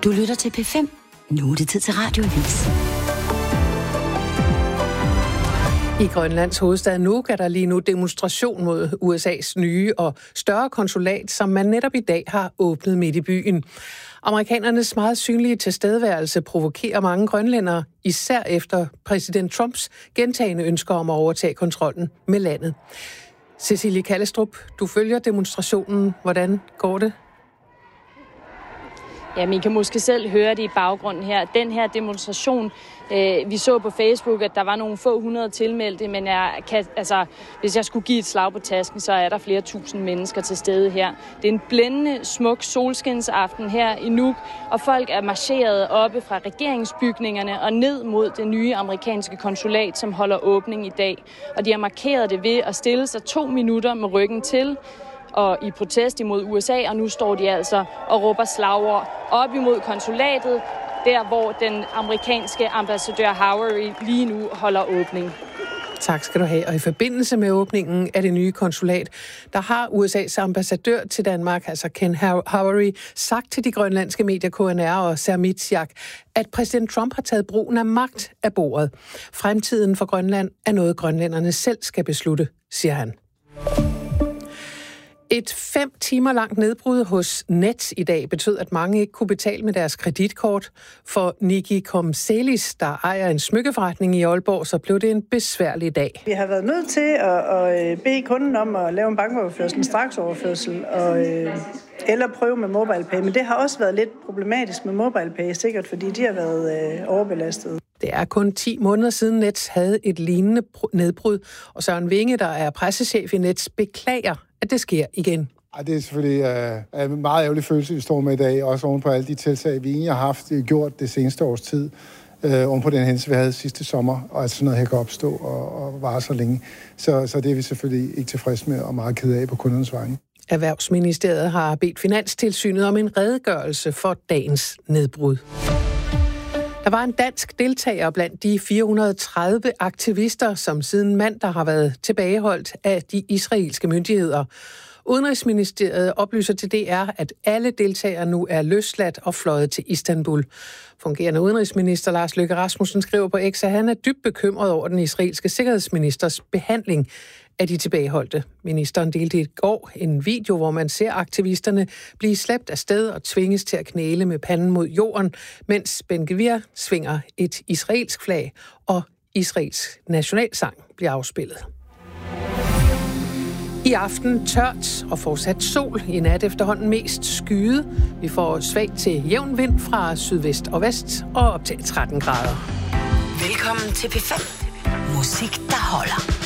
Du lytter til P5. Nu er det tid til Radioavis. I Grønlands hovedstad Nuuk er der lige nu demonstration mod USA's nye og større konsulat, som man netop i dag har åbnet midt i byen. Amerikanernes meget synlige tilstedeværelse provokerer mange grønlændere, især efter præsident Trumps gentagne ønsker om at overtage kontrollen med landet. Cecilie Kallestrup, du følger demonstrationen. Hvordan går det? Ja, man kan måske selv høre det i baggrunden her. Den her demonstration, vi så på Facebook, at der var nogle få hundrede tilmeldte, men hvis jeg skulle give et slag på tasken, så er der flere tusind mennesker til stede her. Det er en blændende, smuk solskinsaften her i Nuuk, og folk er marcheret oppe fra regeringsbygningerne og ned mod det nye amerikanske konsulat, som holder åbning i dag. Og de har markeret det ved at stille sig 2 minutter med ryggen til, og i protest imod USA, og nu står de altså og råber slagord op imod konsulatet, der hvor den amerikanske ambassadør Howery lige nu holder åbning. Tak skal du have. Og i forbindelse med åbningen af det nye konsulat, der har USA's ambassadør til Danmark, altså Ken Howery, sagt til de grønlandske medier KNR og Sermitsiaq, at præsident Trump har taget brugen af magt af bordet. Fremtiden for Grønland er noget, grønlænderne selv skal beslutte, siger han. Et 5 timer langt nedbrud hos Nets i dag betød, at mange ikke kunne betale med deres kreditkort. For Niki Komselis, der ejer en smykkeforretning i Aalborg, så blev det en besværlig dag. Vi har været nødt til at bede kunden om at lave en bankoverførsel, en straksoverførsel, eller prøve med MobilePay. Men det har også været lidt problematisk med MobilePay, sikkert fordi de har været overbelastet. Det er kun 10 måneder siden Nets havde et lignende nedbrud, og Søren Winge, der er pressechef i Nets, beklager, at det sker igen. Det er selvfølgelig en meget ærgerlig følelse, vi står med i dag, også oven på alle de tiltag, vi egentlig har haft gjort det seneste års tid, oven på den hændelse, vi havde sidste sommer, og at sådan noget her kan opstå og vare så længe. Så det er vi selvfølgelig ikke tilfredse med og meget ked af på kundernes vegne. Erhvervsministeriet har bedt Finanstilsynet om en redegørelse for dagens nedbrud. Der var en dansk deltager blandt de 430 aktivister, som siden mandag har været tilbageholdt af de israelske myndigheder. Udenrigsministeriet oplyser til DR, at alle deltagere nu er løsladt og fløjet til Istanbul. Fungerende udenrigsminister Lars Løkke Rasmussen skriver på X, at han er dybt bekymret over den israelske sikkerhedsministers behandling af de tilbageholdte. Ministeren delte i går en video, hvor man ser aktivisterne blive slæbt afsted og tvinges til at knæle med panden mod jorden, mens Ben Gvir svinger et israelsk flag, og Israels nationalsang bliver afspillet. I aften tørt og fortsat sol. I nat efterhånden mest skyet. Vi får svag til jævn vind fra sydvest og vest og op til 13 grader. Velkommen til P5. Musik, der holder.